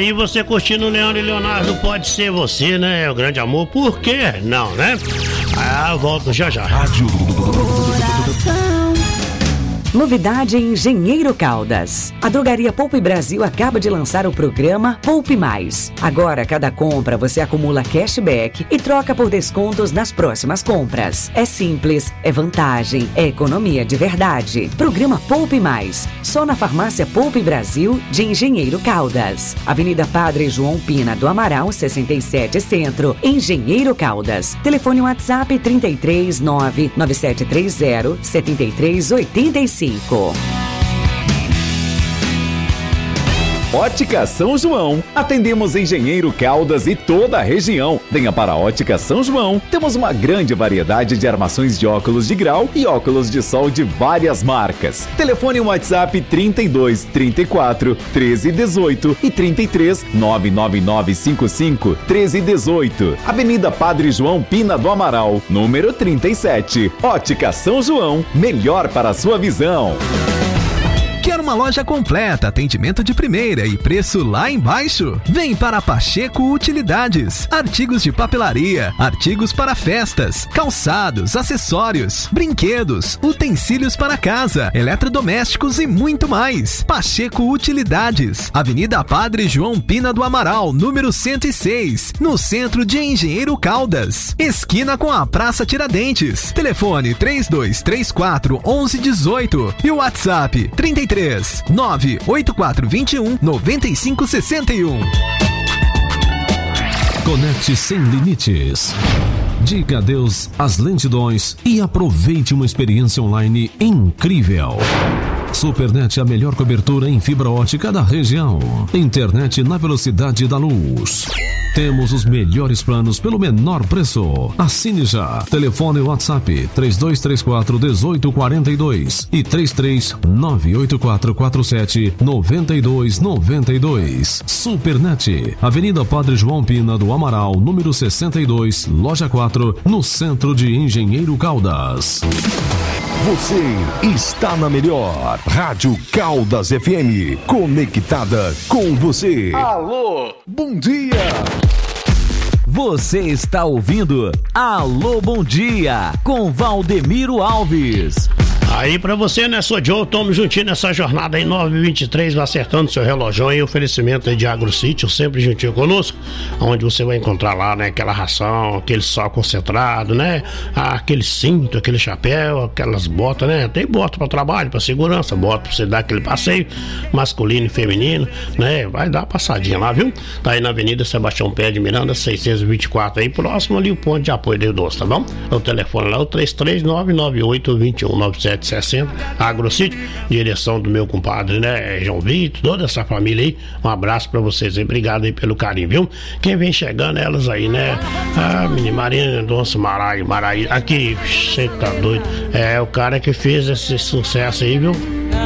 Aí você curtindo o Leandro e Leonardo, pode ser você, né? O grande amor, por quê? Não, né? Ah, volto já já. Rádio. Novidade em Engenheiro Caldas. A Drogaria Poupe Brasil acaba de lançar o programa Poupe Mais. Agora, cada compra você acumula cashback e troca por descontos nas próximas compras. É simples, é vantagem, é economia de verdade. Programa Poupe Mais. Só na Farmácia Poupe Brasil de Engenheiro Caldas. Avenida Padre João Pina do Amaral, 67 Centro, Engenheiro Caldas. Telefone WhatsApp 33 99730 7385. Ótica São João. Atendemos Engenheiro Caldas e toda a região. Venha para a Ótica São João. Temos uma grande variedade de armações de óculos de grau e óculos de sol de várias marcas. Telefone WhatsApp 32 34 13 18 e 33 99955 13 18. Avenida Padre João Pina do Amaral, número 37. Ótica São João. Melhor para a sua visão. Quer uma loja completa, atendimento de primeira e preço lá embaixo? Vem para Pacheco Utilidades. Artigos de papelaria, artigos para festas, calçados, acessórios, brinquedos, utensílios para casa, eletrodomésticos e muito mais. Pacheco Utilidades. Avenida Padre João Pina do Amaral, número 106, no centro de Engenheiro Caldas. Esquina com a Praça Tiradentes. Telefone 3234 1118 e o WhatsApp 33 98421 9561. Conecte sem limites. Diga adeus às lentidões e aproveite uma experiência online incrível. Supernet, a melhor cobertura em fibra ótica da região. Internet na velocidade da luz. Temos os melhores planos pelo menor preço. Assine já. Telefone WhatsApp 3234 1842 e 3398447 9292. Supernet, Avenida Padre João Pina do Amaral, número 62, loja 4, no centro de Engenheiro Caldas. Você está na melhor Rádio Caldas FM, conectada com você. Alô, bom dia. Você está ouvindo Alô, bom dia, com Valdemiro Alves. Aí pra você, né, sou Joe, tamo juntinho nessa jornada aí, 9h23, vai acertando seu relógio e oferecimento aí de AgroSítio, sempre juntinho conosco, onde você vai encontrar lá, né, aquela ração, aquele sal concentrado, né, aquele cinto, aquele chapéu, aquelas botas, né, tem bota pra trabalho, pra segurança, bota pra você dar aquele passeio, masculino e feminino, né, vai dar uma passadinha lá, viu? Tá aí na Avenida Sebastião Pé de Miranda, 624 aí, próximo ali o ponto de apoio do idoso, tá bom? O telefone lá, o 33998219760, AgroSítio, direção do meu compadre, né, João Vitor, toda essa família aí, um abraço pra vocês aí, obrigado aí pelo carinho, viu? Quem vem chegando, elas aí, né, a menina Marina Donça Maraí, aqui, você tá doido, é o cara que fez esse sucesso aí, viu?